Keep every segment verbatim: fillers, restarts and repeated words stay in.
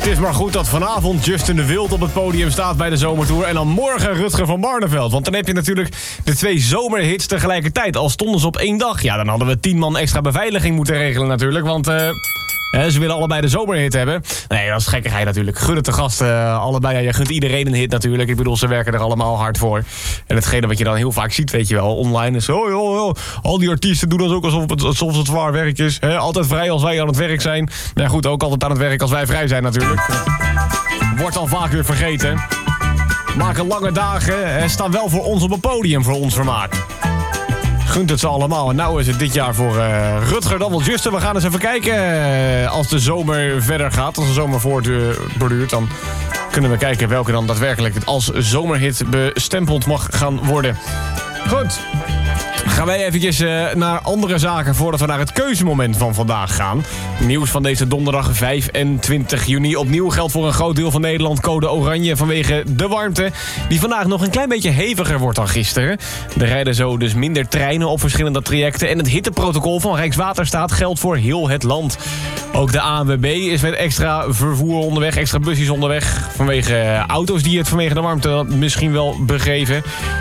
Het is maar goed dat vanavond Justin de Wild op het podium staat bij de Zomertour. En dan morgen Rutger van Barneveld. Want dan heb je natuurlijk de twee zomerhits tegelijkertijd. Al stonden ze op één dag. Ja, dan hadden we tien man extra beveiliging moeten regelen natuurlijk. Want uh, hè, ze willen allebei de zomerhit hebben. Nee, dat is gekkigheid natuurlijk. Gun het de gasten uh, allebei. Ja, je gunt iedereen een hit natuurlijk. Ik bedoel, ze werken er allemaal hard voor. En hetgene wat je dan heel vaak ziet, weet je wel, online is... Oh, oh, oh, al die artiesten doen dat ook alsof het, alsof het zwaar werk is. Hè? Altijd vrij als wij aan het werk zijn. Nou goed, ook altijd aan het werk als wij vrij zijn natuurlijk. Wordt al vaak weer vergeten. Maken lange dagen en staan wel voor ons op een podium voor ons vermaak. Gunt het ze allemaal. En nou is het dit jaar voor uh, Rutger dan wel Justin. We gaan eens even kijken uh, als de zomer verder gaat. Als de zomer voortborduurt, dan kunnen we kijken welke dan daadwerkelijk als zomerhit bestempeld mag gaan worden. Goed. Gaan wij eventjes uh, naar andere zaken voordat we naar het keuzemoment van vandaag gaan. Nieuws van deze donderdag vijfentwintig juni. Opnieuw geldt voor een groot deel van Nederland code oranje vanwege de warmte. Die vandaag nog een klein beetje heviger wordt dan gisteren. Er rijden zo dus minder treinen op verschillende trajecten. En het hitteprotocol van Rijkswaterstaat geldt voor heel het land. Ook de A N W B is met extra vervoer onderweg, extra busjes onderweg. Vanwege auto's die het vanwege de warmte misschien wel begeven.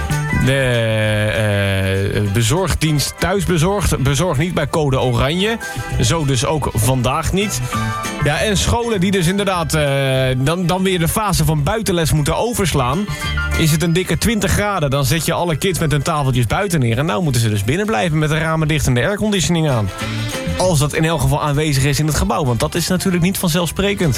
De uh, bezorgdienst thuisbezorgd bezorgt niet bij code oranje. Zo dus ook vandaag niet. Ja, en scholen die dus inderdaad uh, dan, dan weer de fase van buitenles moeten overslaan. Is het een dikke twintig graden, dan zet je alle kids met hun tafeltjes buiten neer. En nou moeten ze dus binnen blijven met de ramen dicht en de airconditioning aan. Als dat in elk geval aanwezig is in het gebouw, want dat is natuurlijk niet vanzelfsprekend.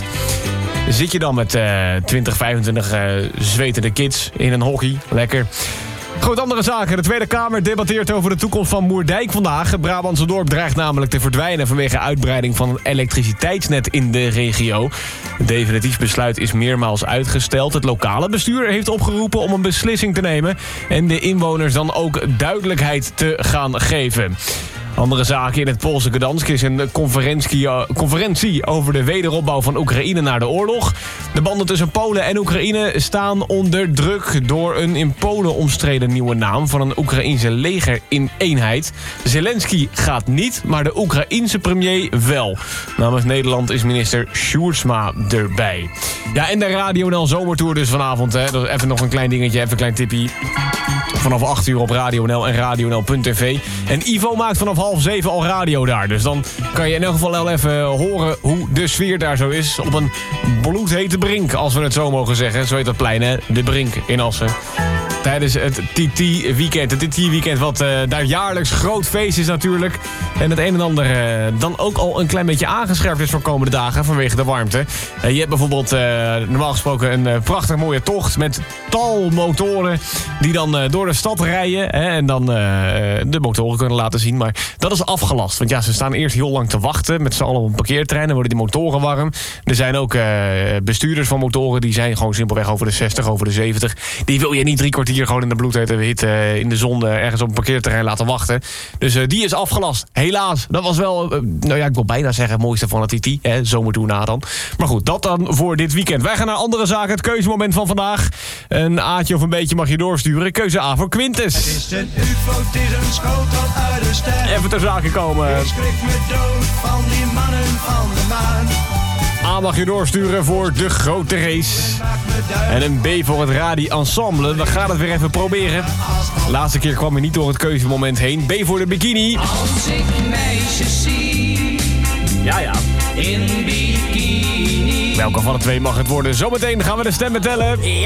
Zit je dan met uh, twintig, vijfentwintig uh, zwetende kids in een hockey, lekker. Goed, andere zaken. De Tweede Kamer debatteert over de toekomst van Moerdijk vandaag. Het Brabantse dorp dreigt namelijk te verdwijnen vanwege uitbreiding van het elektriciteitsnet in de regio. Het definitief besluit is meermaals uitgesteld. Het lokale bestuur heeft opgeroepen om een beslissing te nemen en de inwoners dan ook duidelijkheid te gaan geven. Andere zaken in het Poolse Gdansk is een conferentie, conferentie over de wederopbouw van Oekraïne na de oorlog. De banden tussen Polen en Oekraïne staan onder druk door een in Polen omstreden nieuwe naam van een Oekraïense legereenheid. Zelensky gaat niet, maar de Oekraïense premier wel. Namens Nederland is minister Sjoerdsma erbij. Ja, en de Radio N L Zomertour dus vanavond. Hè. Dat is even nog een klein dingetje, even een klein tippie. Vanaf acht uur op Radio N L en radio n l punt t v. En Ivo maakt vanaf half zeven al radio daar. Dus dan kan je in elk geval wel even horen hoe de sfeer daar zo is. Op een bloedhete brink, als we het zo mogen zeggen. Zo heet dat plein, hè? De Brink in Assen. Tijdens het T T-weekend. Het T T-weekend wat uh, daar jaarlijks groot feest is natuurlijk. En het een en ander uh, dan ook al een klein beetje aangescherpt is voor komende dagen vanwege de warmte. Uh, je hebt bijvoorbeeld uh, normaal gesproken een uh, prachtig mooie tocht met tal motoren die dan uh, door de stad rijden. Hè, en dan uh, de motoren kunnen laten zien. Maar dat is afgelast. Want ja, ze staan eerst heel lang te wachten met z'n allen op een parkeerterrein. Dan worden die motoren warm. Er zijn ook uh, bestuurders van motoren die zijn gewoon simpelweg over de zestig, over de zeventig. Die wil je niet drie kwartier hier gewoon in de bloedhete hitte uh, in de zon uh, ergens op een parkeerterrein laten wachten. Dus uh, die is afgelast. Helaas. Dat was wel, uh, nou ja, ik wil bijna zeggen het mooiste van het T T. Hè, zomertour na dan. Maar goed, dat dan voor dit weekend. Wij gaan naar andere zaken. Het keuzemoment van vandaag. Een aatje of een beetje mag je doorsturen. Keuze A voor Quintus. Het is een ufo, het is een schotel uit de ster. Even ter zake komen. Je schrikt me dood van die mannen van de maan. A mag je doorsturen voor de grote race. En een B voor het Radi Ensemble. We gaan het weer even proberen. Laatste keer kwam je niet door het keuzemoment heen. B voor de bikini. Als ik meisjes zie. Ja, ja. In bikini. Welke van de twee mag het worden? Zometeen gaan we de stemmen tellen.